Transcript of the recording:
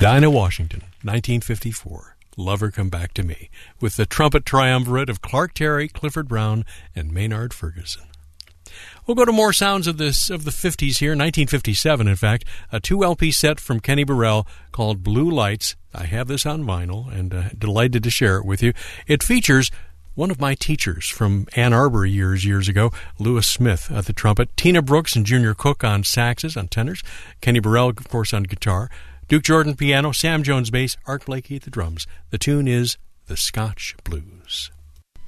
Dinah Washington, 1954. Lover Come Back to Me, with the trumpet triumvirate of Clark Terry, Clifford Brown, and Maynard Ferguson. We'll go to more sounds of the 50s here. 1957, in fact, a 2-LP set from Kenny Burrell called Blue Lights. I have this on vinyl and delighted to share it with you. It features one of my teachers from Ann Arbor years ago, Lewis Smith at the trumpet, Tina Brooks and Junior Cook on saxes, on tenors, Kenny Burrell, of course, on guitar, Duke Jordan piano, Sam Jones bass, Art Blakey at the drums. The tune is The Scotch Blues.